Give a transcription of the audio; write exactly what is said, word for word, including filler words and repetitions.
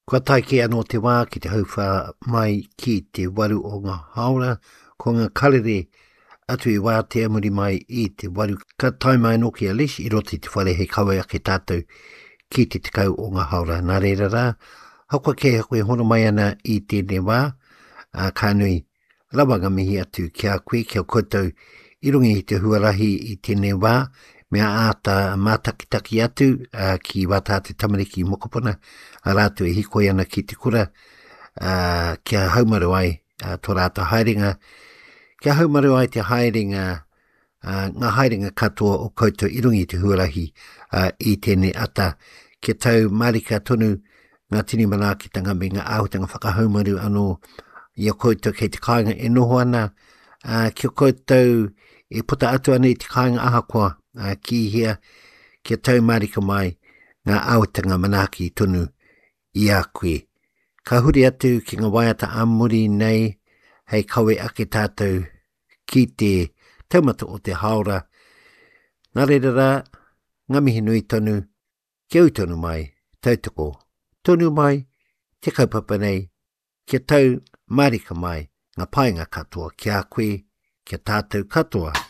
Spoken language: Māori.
Kua taike anō te wā ki te hauwha mai ki te waru o ngā haora, ko ngā karere atu i wā te amuri mai i te waru. Ka tai mai no ki a lesh i roti te whare he kawe ake tātou ki te tekau o ngā haora. Nā reira rā, hakua ke koe hono mai ana i tēnei wā, uh, ka nui rawa ngā mihi atu kia koe, kia koutou i rungi i te huarahi i tēnei wā, mea āta mātakitaki atu uh, ki wata te tamariki mokopuna, a rātu e hikoi ana ki te kura, uh, kia haumaru ai uh, tō rāta haerenga, kia haumaru ai te haerenga, uh, ngā haerenga katoa o koutou i rungi i te huarahi uh, i tēnei ata, kia tau marika tonu ngā tini manakitanga me ngā āhutanga whakahaumaru anō i a koutou kei te kāinga e noho ana, uh, kia koutou e puta atu ana i te kāinga ahakoa, Uh, ki hea, kia tau marika mai ngā aotanga manaki tonu i a koe. Ka huri atu ki ngā waiata amuri nei, hei kawe ake tātou ki te taumata o te haora. Nā reira rā, ngā mihi nui tonu, kia au tonu mai, tautoko, tonu mai, te kaupapa nei, kia tau marika mai, ngā painga katoa, kia koe, kia tātou katoa.